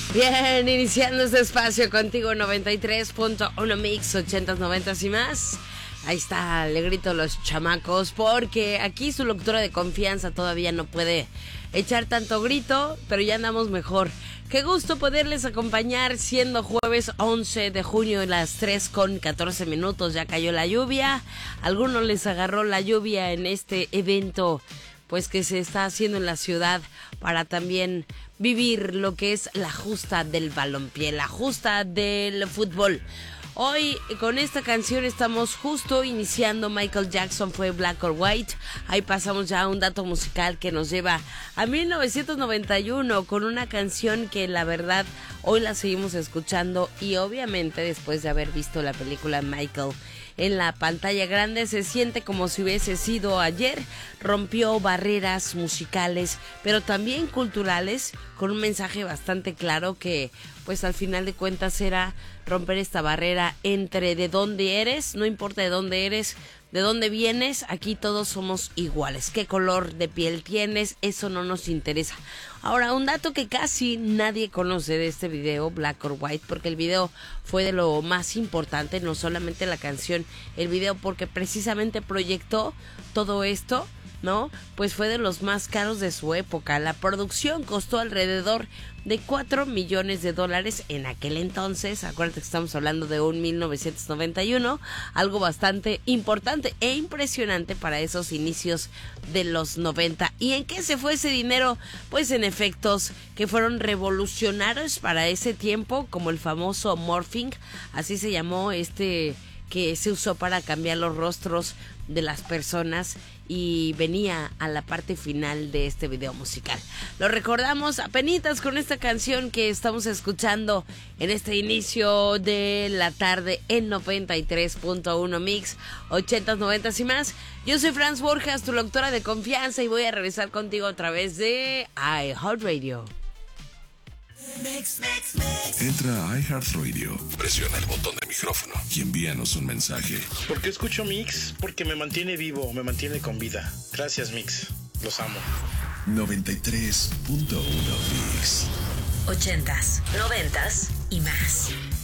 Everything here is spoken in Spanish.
Bien, iniciando este espacio contigo 93.1 Mix, 80s, 90s y más. Ahí está, le grito a los chamacos, porque aquí su locutora de confianza todavía no puede echar tanto grito, pero ya andamos mejor. Qué gusto poderles acompañar siendo jueves 11 de junio a las 3:14. Ya cayó la lluvia. Algunos les agarró la lluvia en este evento pues que se está haciendo en la ciudad para también vivir lo que es la justa del balompié, la justa del fútbol. Hoy con esta canción estamos justo iniciando. Michael Jackson fue Black or White. Ahí pasamos ya a un dato musical que nos lleva a 1991 con una canción que la verdad hoy la seguimos escuchando, y obviamente después de haber visto la película Michael en la pantalla grande se siente como si hubiese sido ayer. Rompió barreras musicales pero también culturales con un mensaje bastante claro que pues al final de cuentas era romper esta barrera entre de dónde eres, no importa de dónde eres, de dónde vienes, aquí todos somos iguales. ¿Qué color de piel tienes? Eso no nos interesa. Ahora, un dato que casi nadie conoce de este video, Black or White, porque el video fue de lo más importante, no solamente la canción, el video, porque precisamente proyectó todo esto, ¿no? Pues fue de los más caros de su época. La producción costó alrededor de $4 millones en aquel entonces. Acuérdate que estamos hablando de un 1991, algo bastante importante e impresionante para esos inicios de los 90. ¿Y en qué se fue ese dinero? Pues en efectos que fueron revolucionarios para ese tiempo, como el famoso morphing, así se llamó que se usó para cambiar los rostros de las personas, y venía a la parte final de este video musical. Lo recordamos apenitas con esta canción que estamos escuchando en este inicio de la tarde en 93.1 Mix, 80s, 90s y más. Yo soy Franz Borjas, tu locutora de confianza, y voy a regresar contigo a través de iHeartRadio. Entra a iHeartRadio, presiona el botón de micrófono y envíanos un mensaje. ¿Por qué escucho Mix? Porque me mantiene vivo, me mantiene con vida. Gracias, Mix. Los amo. 93.1 Mix. 80s, 90s y más.